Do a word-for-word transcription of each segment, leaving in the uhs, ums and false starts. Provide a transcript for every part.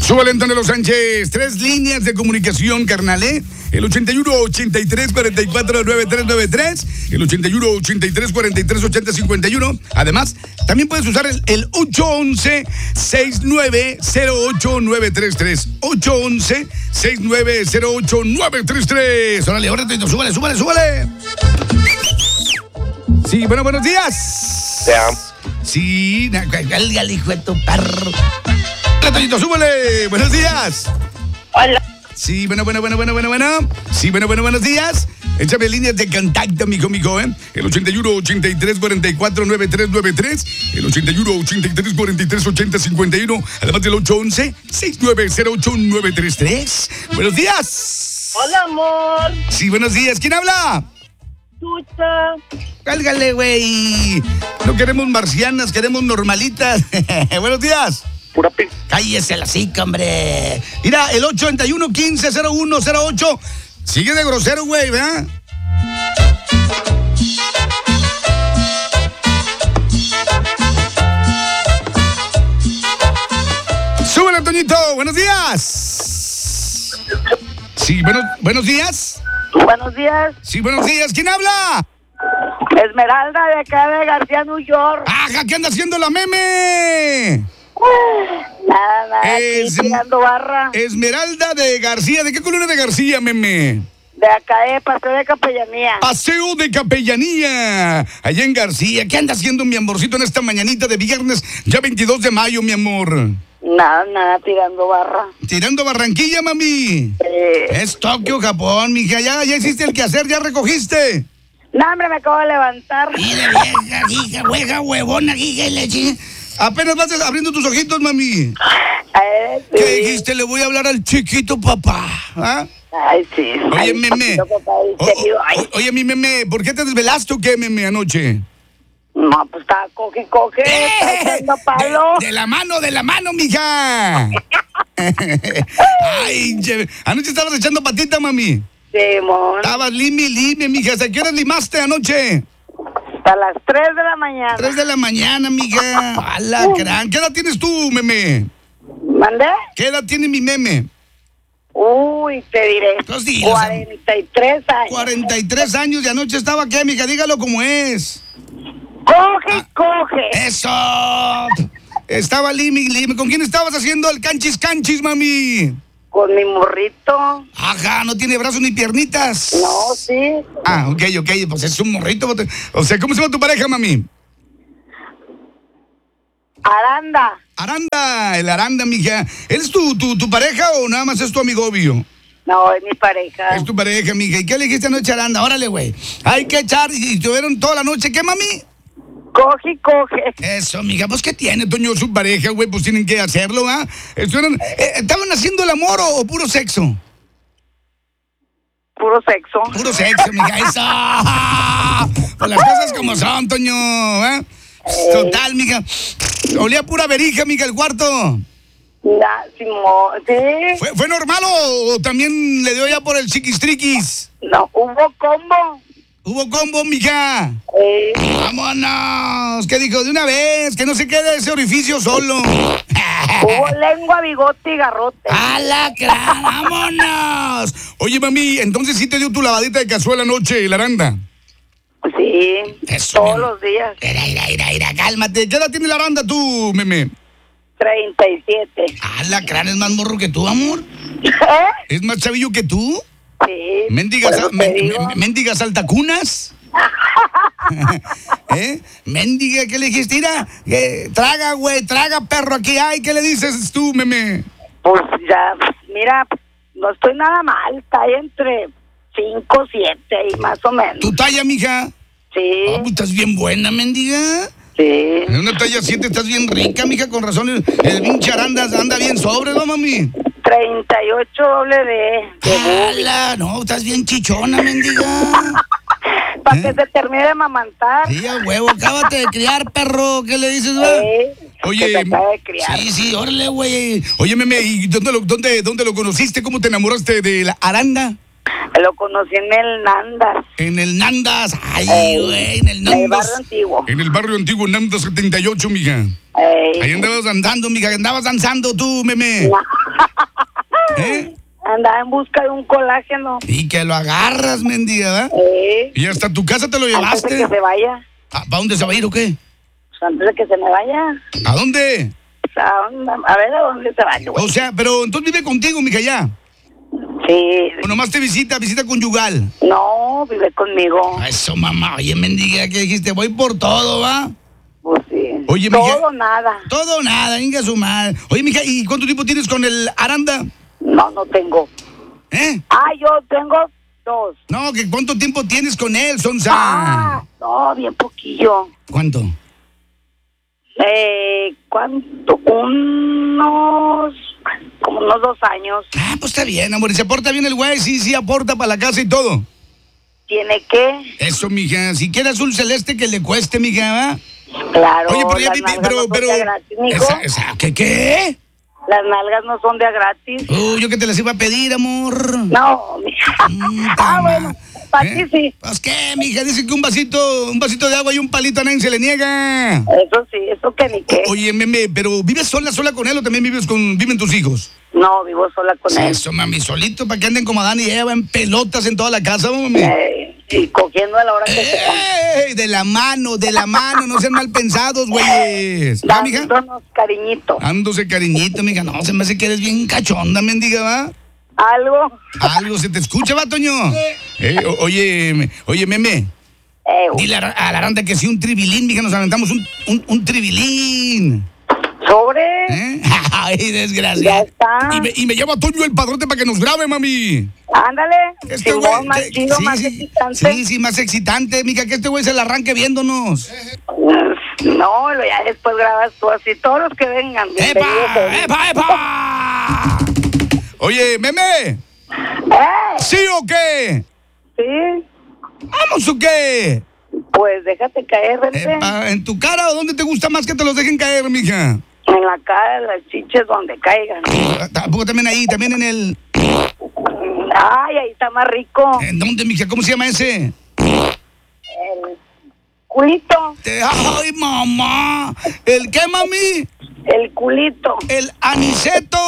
Súbale, Antonio Sánchez. Tres líneas de comunicación, carnal, ¿eh? El ochenta y uno, ochenta y tres, cuarenta y cuatro, noventa y tres noventa y tres. El ochenta y uno, ochenta y tres, cuarenta y tres, ochenta, cincuenta y uno. Además, también puedes usar el, el ocho once, sesenta y nueve cero ocho nueve tres tres. ocho once, sesenta y nueve cero ocho nueve tres tres. Órale, órale, súbale, súbale, súbale. Sí, bueno, buenos días. Te amo. Sí, el hijo de tu perro. Toñito, súbale. Buenos días. Hola. Sí, bueno, bueno, bueno, bueno, bueno, bueno. Sí, bueno, bueno, buenos días. Échame líneas de contacto, mijo, mijo, ¿eh? El ochenta y uno, ochenta y tres, cuarenta y cuatro, noventa y tres noventa y tres. El ochenta y uno, ochenta y tres, cuarenta y tres, ochenta, cincuenta y uno. Además del ocho once, sesenta y nueve cero ocho nueve tres tres. Buenos días. Hola, amor. Sí, buenos días. ¿Quién habla? Tucha. Cálgale, güey. No queremos marcianas, queremos normalitas. Buenos días. Pura pin. Cállese la cica, hombre. Mira, el ochenta y uno, quince, cero uno, cero ocho. Sigue de grosero, güey, ¿verdad? Súbele, Toñito. Buenos días. Sí, bueno, buenos días. Buenos días. Sí, buenos días. ¿Quién habla? Esmeralda de acá de García, New York. ¡Ajá! ¿Qué anda haciendo la meme? Nada, nada. Aquí Es- tirando barra. Esmeralda de García. ¿De qué colonia de García, meme? De acá de Paseo de Capellanía. Paseo de Capellanía, allá en García. ¿Qué anda haciendo mi amorcito en esta mañanita de viernes, ya veintidós de mayo, mi amor? Nada, nada, tirando barra. Tirando Barranquilla, mami. Eh, Es Tokio, Japón, mija. Ya, ya hiciste el quehacer, ya recogiste. no, hombre, me acabo de levantar. Mira, vieja, hija, hueja, huevona, hija, leche. Apenas vas abriendo tus ojitos, mami. Eh, sí. ¿Qué dijiste? Le voy a hablar al chiquito papá. ¿Ah? Ay, sí. Oye, Ay, meme. papito, papá, O- querido. Ay, o- oye, mi meme, ¿por qué te desvelaste o qué, meme, anoche? no, pues estaba coge, coge. Estaba echando palo. De, de la mano, de la mano, mija. Ay, che, anoche estabas echando patita, mami. Simón. Estabas limi, limi, mija. ¿Hasta qué horas limaste anoche? A las tres de la mañana. Tres de la mañana, mija. A la gran. ¿Qué edad tienes tú, meme? ¿Mandé? ¿Qué edad tiene mi meme? Uy, te diré. Dos días, cuarenta y tres años. cuarenta y tres años y anoche estaba, ¿qué, mija? Dígalo como es. Coge, coge. ¡Eso! Estaba limi, limi. ¿Con quién estabas haciendo el canchis, canchis, mami? Con mi morrito. Ajá, no tiene brazos ni piernitas. No, sí. Ah, ok, ok, pues es un morrito. O sea, ¿cómo se llama tu pareja, mami? Aranda. Aranda, el Aranda, mija. ¿Eres tu, tu, tu pareja o nada más es tu amigo obvio? No, es mi pareja. Es tu pareja, mija. ¿Y qué le dijiste anoche, Aranda? Órale, güey. Hay que echar. Y estuvieron toda la noche. ¿Qué, mami? Coge, coge. Eso, mija. Pues, ¿qué tiene, Toño? Su pareja, güey. Pues tienen que hacerlo, ¿ah? Estuvieron. eh, ¿Estaban haciendo el amor o, o puro sexo? Puro sexo. Puro sexo, mija. Eso. Pues las cosas como son, Toño, ¿eh? Total, mija. Olía pura verija, mija, el cuarto. Ya, Simón. Sí. ¿Fue, ¿Fue normal o, o también le dio ya por el chiquistriquis? No, hubo combo. ¿Hubo combo, mija? Eh, ¡Vámonos! ¿Qué dijo? De una vez, que no se quede ese orificio solo. hubo lengua, bigote y garrote. ¡A la cara! ¡Vámonos! Oye, mami, entonces sí te dio tu lavadita de cazuela anoche, la Aranda. Sí. Eso, todos mami. los días. Mira, mira, mira, mira, cálmate. ¿Qué edad tiene la Aranda tú, meme? treinta y siete. ¡Ah, la crán es más morro que tú, amor! ¿Eh? ¿Es más chavillo que tú? Sí. ¿Mendigas, por eso te men- digo. men- mendigas altacunas? ¿Eh? Mendiga, ¿qué le dijiste? Mira, eh, traga, güey, traga, perro, aquí hay. ¿Qué le dices tú, meme? Pues ya, mira, no estoy nada mal, está ahí entre cinco, siete y más o menos. ¿Tu talla, mija? Sí, Ah, pues estás bien buena, mendiga. sí. En una talla siete estás bien rica, mija, con razón. El, el pinche Aranda anda bien sobre, ¿no, mami? treinta y ocho doble D. ¡Hala! No, estás bien chichona, mendiga. Para que se termine de amamantar. Sí, a huevo, acábate de criar, perro. ¿Qué le dices, va? Eh, Oye, que se acaba de criar. sí, sí, órale, güey. Oye, meme, ¿y dónde lo, dónde, dónde lo conociste? ¿Cómo te enamoraste de la Aranda? Lo conocí en el Nandas. En el Nandas. Ay, Ey, güey, en el en el Nandas. barrio antiguo. En el barrio antiguo, Nandas setenta y ocho, mija. Ey. Ahí andabas andando, mija, andabas danzando tú, meme. ¿Eh? Andaba en busca de un colágeno. Y que lo agarras, mendiga, ¿verdad? Eh, Y hasta tu casa te lo antes de llevaste. que se vaya. ¿A dónde se va a ir o qué? Pues antes de que se me vaya. ¿A dónde? Pues, ¿a, dónde- a ver a dónde se va, güey. O sea, pero entonces vive contigo, mija, ya. Sí. O nomás te visita, visita conyugal. No, vive conmigo. Eso, mamá. Oye, mendiga, que dijiste, voy por todo, ¿va? Pues sí. Oye, todo mija- nada. Todo nada, venga su madre. Oye, mija, ¿y cuánto tiempo tienes con el Aranda? No, no tengo. ¿Eh? Ah, yo tengo dos. No, que ¿cuánto tiempo tienes con él, Sonsa? Ah, no, bien poquillo. ¿Cuánto? Eh, ¿cuánto? Unos, como unos dos años. Ah, pues está bien, amor. ¿Y se aporta bien el güey? Sí, sí, aporta para la casa y todo. ¿Tiene que? Eso, mija. Si quiere azul celeste, que le cueste, mija, ¿va? Claro, Oye, pero ya las vi- nalgas pero, no son pero. de a gratis, mijo. Esa- esa- ¿Qué, qué? Las nalgas no son de a gratis. Uh, yo que te las iba a pedir, amor. No, mija. Mm, Ah, tama. bueno, para ti ¿Eh? sí. Pues qué, mija, dice que un vasito, un vasito de agua y un palito a nadie se le niega. Eso sí, eso que ni qué. Oye, meme, pero ¿vives sola, sola con él o también vives con, viven tus hijos? No, vivo sola con él. Eso, mami, solito para que anden como Adán y Eva en pelotas en toda la casa, mami. Eh, y cogiendo a la hora que se ¡Ey! De la mano, de la mano, no sean mal pensados, güeyes. ¿Va, mija? dándonos cariñito. Dándose cariñito, mija. No, se me hace que eres bien cachonda, mendiga, ¿va? Algo. Algo se te escucha, va, Toño. Eh, o- oye, oye, meme. Eh, Dile a, a la Aranda que sí, un tribilín, mija, nos aventamos un, un, un tribilín. sobre. ¿Eh? Ay, Ya desgraciado. está. Y me, y me lleva a Toño el padrote para que nos grabe, mami. Ándale. Este Simón, güey, más que- chido, sí, más sí, excitante. sí, sí, más excitante, mija, que este güey se la arranque viéndonos. No, lo ya después grabas tú así. Todos los que vengan. bienvenidos ¡Epa! a- ¡Epa, epa! Oye, meme, ¡Eh! ¿sí o qué? Sí. ¿Vamos o qué? Pues déjate caer, vente. Epa, ¿en tu cara o dónde te gusta más que te los dejen caer, mija? En la cara, las chiches donde caigan. Tampoco también ahí, también en el... Ay, ahí está más rico. ¿En dónde, mija? ¿Cómo se llama ese? El culito. Te- ¡Ay, mamá! ¿El qué, mami? El culito. ¡El aniceto!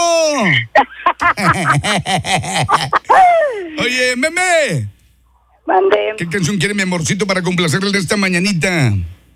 Oye, meme, Mandé ¿qué canción quiere mi amorcito para complacerle de esta mañanita?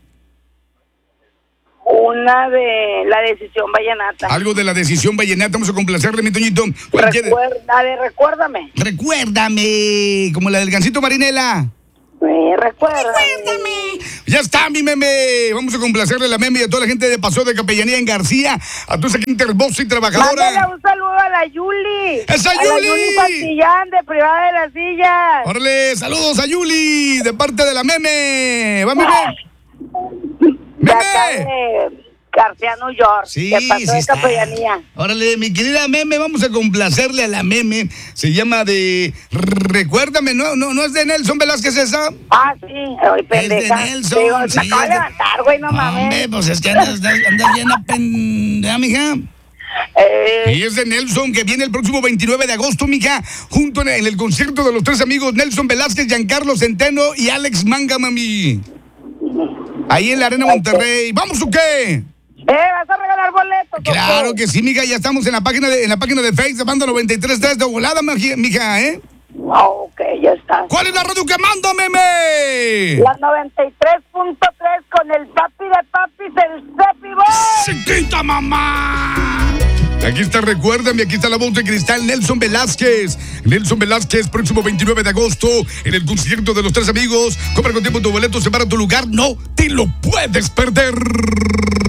una de La Decisión Vallenata. Algo de la decisión vallenata, vamos a complacerle, mi Toñito. ¿Cuál quiere? Recuerda, de recuérdame. Recuérdame, como la del Gancito Marinela. Eh, recuérdame. Ya está, mi meme. Vamos a complacerle a la meme y a toda la gente de Paso de Capellanía en García, a toda esa gente hermosa y Mándale trabajadora. un saludo a la Yuli. ¡Esa A la Yuli! Yuli Santillán de Privada de las Sillas. Órale, saludos a Yuli, de parte de la meme. ¿Va, meme? De acá ¡Meme! de García, New York. Sí, de Paso sí de está. Capellanía. Órale, mi querida meme, vamos a complacerle a la meme. Se llama de... Recuérdame, ¿no? ¿No, no es de Nelson Velázquez esa? Ah, sí, hoy pendeja. Nelson, Digo, sí, me acabo de es de- levantar, güey, no mames. Hombre, pues es que andas, andas, andas bien apendeja, mija. Eh, Y es de Nelson, que viene el próximo veintinueve de agosto, mija, junto en el, en el concierto de los tres amigos Nelson Velázquez, Giancarlo Centeno y Alex Manga, mami. Ahí en la Arena Monterrey. ¿Vamos o qué? eh, ¿vas a regalar boletos? o Claro qué? que sí, mija, ya estamos en la página de, en la página de Facebook de Banda noventa y tres punto tres de volada, maji- mija, ¿eh? Ah, ok, ya está. ¿Cuál es la radio que manda, meme? La noventa y tres punto tres con el papi de papis, el Cepi Boy. ¡Chiquita, mamá! Aquí está, recuérdame, aquí está la voz de cristal Nelson Velázquez. Nelson Velázquez, próximo veintinueve de agosto, en el concierto de los tres amigos. Compra con tiempo tu boleto, separa tu lugar, no te lo puedes perder.